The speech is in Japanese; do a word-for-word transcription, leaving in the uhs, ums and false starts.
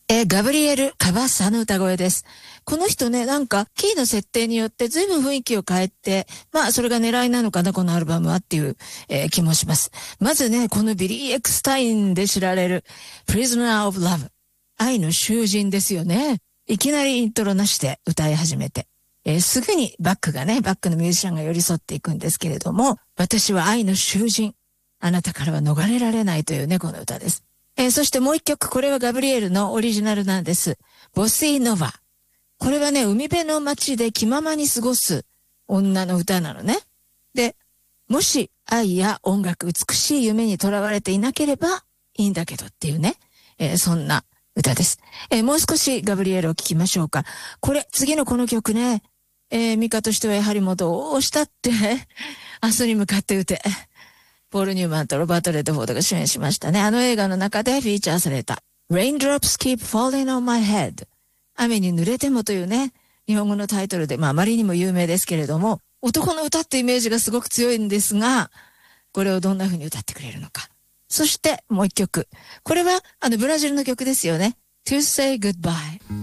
えー、ガブリエル・カバッサの歌声です。この人ね、なんか、キーの設定によって随分雰囲気を変えて、まあ、それが狙いなのかな、このアルバムはっていう、えー、気もします。まずね、このビリー・エクスタインで知られる、Prisoner of Love。愛の囚人ですよね。いきなりイントロなしで歌い始めて。えー、すぐにバックがね、バックのミュージシャンが寄り添っていくんですけれども、私は愛の囚人。あなたからは逃れられないというね、この歌です。えー、そしてもう一曲、これはガブリエルのオリジナルなんです。ボシーノヴァ。これはね、海辺の街で気ままに過ごす女の歌なのね。で、もし愛や音楽、美しい夢にとらわれていなければいいんだけどっていうね、えー、そんな歌です。えー、もう少しガブリエルを聴きましょうか。これ、次のこの曲ね、えー、ミカとしてはやはりもうどうしたって明日に向かって歌て。ポール・ニューマンとロバート・レッドフォードが主演しましたね。あの映画の中でフィーチャーされた Raindrops Keep Falling on My Head。 雨に濡れてもというね、日本語のタイトルで、まああまりにも有名ですけれども、男の歌ってイメージがすごく強いんですが、これをどんな風に歌ってくれるのか。そしてもう一曲。これはあのブラジルの曲ですよね。To Say Goodbye。